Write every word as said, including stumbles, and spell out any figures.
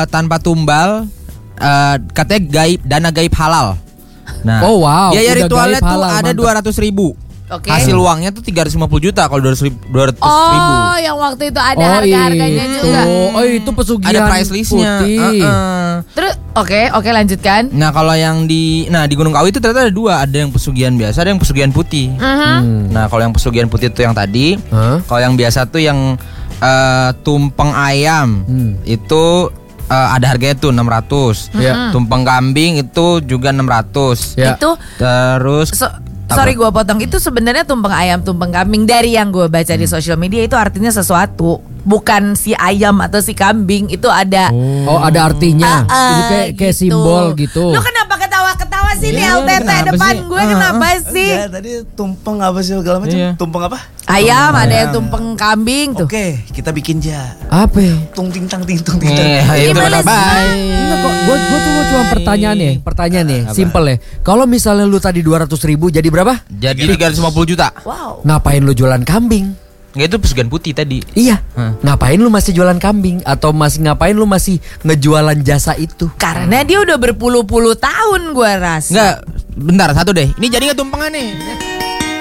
uh, tanpa tumbal, uh, katanya gaib, dana gaib halal. Nah, oh wow. Biaya ritualnya tuh halal, ada dua ratus ribu. Okay. Hasil uangnya tuh tiga ratus lima puluh juta kalau dua ratus ribu. Oh, yang waktu itu ada oh, harga-harganya itu. juga. Oh, itu pesugihan ada price listnya. Uh-uh. Terus oke, okay, oke okay, lanjutkan. Nah, kalau yang di nah di Gunung Kawi itu ternyata ada dua, ada yang pesugihan biasa, ada yang pesugihan putih. Uh-huh. Hmm. Nah, kalau yang pesugihan putih itu yang tadi. Huh? Kalau yang biasa tuh yang uh, tumpeng ayam hmm. itu uh, ada harganya tuh enam ratus. Yeah. Tumpeng kambing itu juga enam ratus. Yeah. Itu terus so, sorry gue potong, itu sebenarnya tumpeng ayam, tumpeng kambing dari yang gue baca hmm. di sosial media itu artinya sesuatu, bukan si ayam atau si kambing, itu ada oh, oh ada artinya. Uh, uh, itu kayak kayak gitu. Simbol gitu. Lu kenapa ketawa-ketawa sih nih L T T depan sih? gue uh, kenapa uh, sih? Ya, tadi tumpeng apa sih segala macam? Iya. Tumpeng apa? Ayam, tumpeng ada yang tumpeng kambing tuh. Oke, kita bikin ja. Apa? Tung ting tang ting tung ting tang. Gimana sih? Enggak kok, gue gue tuh cuma pertanyaan nih, pertanyaan nih, simple ya. Kalau misalnya lu tadi dua ratus ribu jadi berapa? Jadi tiga ratus lima puluh juta. Wow. Ngapain lu jualan kambing? Nggak, itu pesugihan putih tadi. Iya. Hmm. Ngapain lu masih jualan kambing? Atau masih ngapain lu masih ngejualan jasa itu? Karena dia udah berpuluh-puluh tahun gue rasa. Nggak, bentar satu deh. Ini jadi nggak tumpengan nih?